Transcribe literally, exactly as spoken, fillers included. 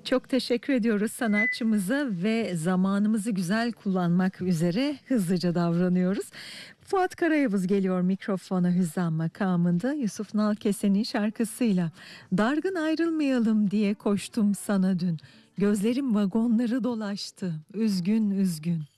Çok teşekkür ediyoruz sanatçımıza ve zamanımızı güzel kullanmak üzere hızlıca davranıyoruz. Fuat Karayavuz geliyor mikrofona Hüzzam makamında Yusuf Nalkesen'in şarkısıyla. Dargın ayrılmayalım diye koştum sana dün. Gözlerim vagonları dolaştı, üzgün üzgün.